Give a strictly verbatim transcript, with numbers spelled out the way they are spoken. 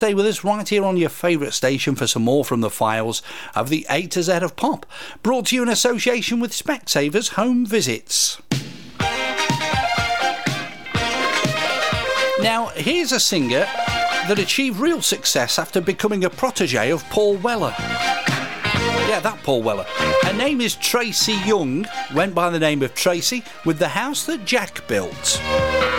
Stay with us right here on your favourite station for some more from the files of the A to Z of Pop, brought to you in association with Specsavers Home Visits. Now, here's a singer that achieved real success after becoming a protege of Paul Weller. Yeah, that Paul Weller. Her name is Tracy Young, went by the name of Tracy, with The House That Jack Built.